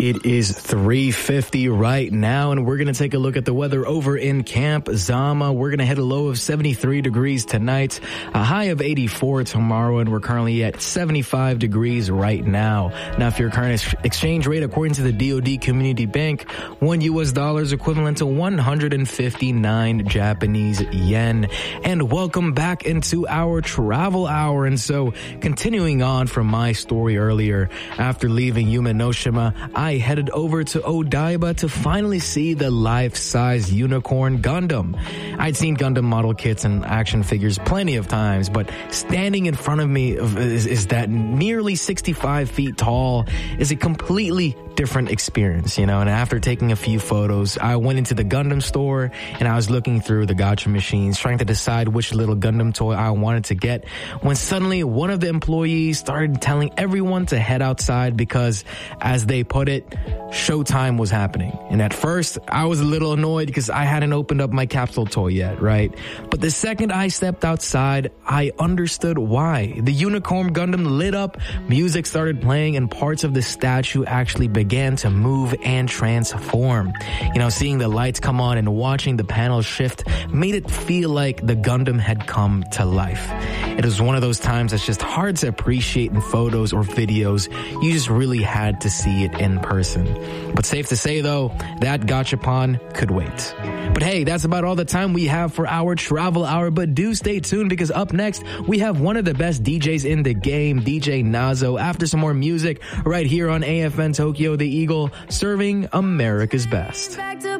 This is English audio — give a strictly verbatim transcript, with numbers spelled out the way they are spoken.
It is three fifty right now, and we're going to take a look at the weather over in Camp Zama. We're going to hit a low of seventy-three degrees tonight, a high of eighty-four tomorrow, and we're currently at seventy-five degrees right now. Now, if your current ex- exchange rate, according to the D O D Community Bank, one U S dollar is equivalent to one hundred fifty-nine Japanese yen. And welcome back into our travel hour. And so, continuing on from my story earlier, after leaving Yuma no Shima, I headed over to Odaiba to finally see the life-size Unicorn Gundam. I'd seen Gundam model kits and action figures plenty of times, but standing in front of me is, is that nearly sixty-five feet tall is a completely different experience, you know. And after taking a few photos, I went into the Gundam store and I was looking through the gacha machines, trying to decide which little Gundam toy I wanted to get, when suddenly one of the employees started telling everyone to head outside because, as they put it, showtime was happening. And at first, I was a little annoyed because I hadn't opened up my capsule toy yet, right? But the second I stepped outside, I understood why. The Unicorn Gundam lit up, music started playing, and parts of the statue actually began to move and transform. You know, seeing the lights come on and watching the panels shift made it feel like the Gundam had come to life. It was one of those times that's just hard to appreciate in photos or videos. You just really had to see it in person. But safe to say, though, that gachapon could wait. But hey, that's about all the time we have for our travel hour. But do stay tuned, because up next, we have one of the best D Js in the game, D J Nazo, after some more music right here on A F N Tokyo, the Eagle, serving America's best.